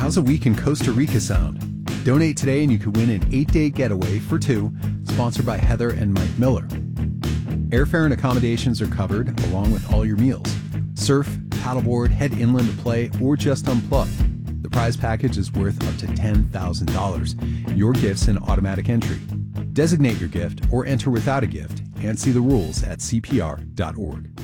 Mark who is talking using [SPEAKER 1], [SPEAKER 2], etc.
[SPEAKER 1] How's a week in Costa Rica sound? Donate today and you could win an 8-day getaway for two, sponsored by Heather and Mike Miller. Airfare and accommodations are covered, along with all your meals. Surf, paddleboard, head inland to play, or just unplug. The prize package is worth up to $10,000. Your gift's an automatic entry. Designate your gift or enter without a gift and see the rules at cpr.org.